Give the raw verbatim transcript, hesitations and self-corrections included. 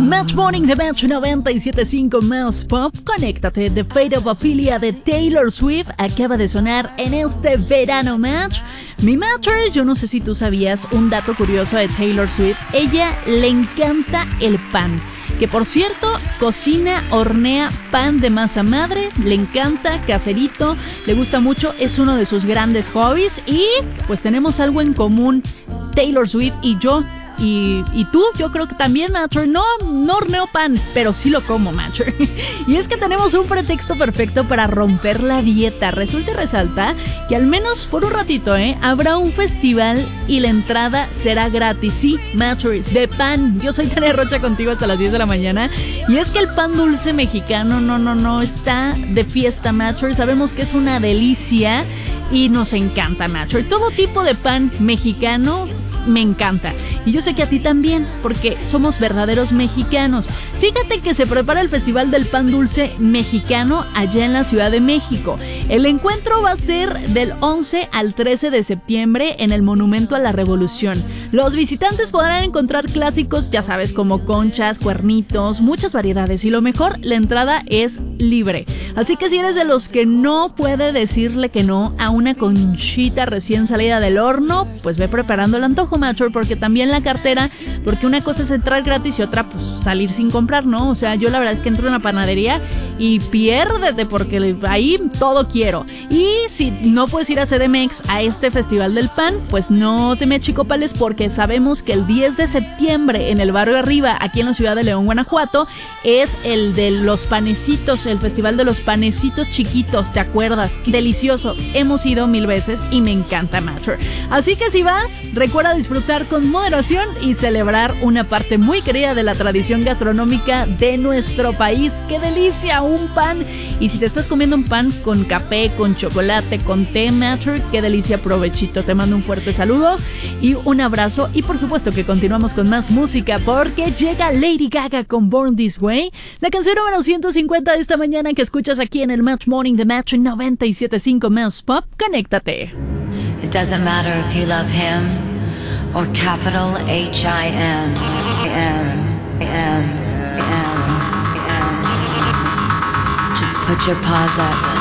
Match Morning de Match noventa y siete punto cinco más Pop. Conéctate. The Fate of Ophelia de Taylor Swift acaba de sonar en este verano Match. Mi Matcher, yo no sé si tú sabías un dato curioso de Taylor Swift. Ella le encanta el pan. Que por cierto, cocina, hornea pan de masa madre, le encanta, caserito, le gusta mucho, es uno de sus grandes hobbies y pues tenemos algo en común, Taylor Swift y yo. Y, y tú, yo creo que también, Matcher. No, no horneo pan, pero sí lo como, Matcher. Y es que tenemos un pretexto perfecto para romper la dieta. Resulta y resalta que al menos por un ratito, ¿eh? Habrá un festival y la entrada será gratis. Sí, Matcher, de pan. Yo soy Tania Rocha contigo hasta las diez de la mañana. Y es que el pan dulce mexicano, no, no, no, está de fiesta, Matcher. Sabemos que es una delicia y nos encanta, Matcher. Todo tipo de pan mexicano me encanta. Y yo sé que a ti también, porque somos verdaderos mexicanos. Fíjate que se prepara el Festival del Pan Dulce Mexicano allá en la Ciudad de México. El encuentro va a ser del once al trece de septiembre en el Monumento a la Revolución. Los visitantes podrán encontrar clásicos, ya sabes, como conchas, cuernitos, muchas variedades. Y lo mejor, la entrada es libre. Así que si eres de los que no puede decirle que no a una conchita recién salida del horno, pues ve preparando el antojo, Matcher, porque también la cartera, porque una cosa es entrar gratis y otra pues salir sin comprar, ¿no? O sea, yo la verdad es que entro a una panadería y piérdete porque ahí todo quiero. Y si no puedes ir a C D M X a este Festival del Pan, pues no te me achicopales porque sabemos que el diez de septiembre en el barrio Arriba, aquí en la ciudad de León, Guanajuato, es el de los panecitos, el Festival de los panecitos chiquitos, ¿te acuerdas? Delicioso, hemos ido mil veces y me encanta, Matcher. Así que si vas, recuerda disfrutar con moderación y celebrar una parte muy querida de la tradición gastronómica de nuestro país. ¡Qué delicia! Un pan. Y si te estás comiendo un pan con café, con chocolate, con té, Matcher, qué delicia, provechito. Te mando un fuerte saludo y un abrazo. Y por supuesto que continuamos con más música porque llega Lady Gaga con Born This Way, la canción número ciento cincuenta de esta mañana que escuchas aquí en el Match Morning de Match noventa y siete punto cinco más Pop. Conéctate. It doesn't matter if you love him or capital H I M M M M M. Just put your paws up.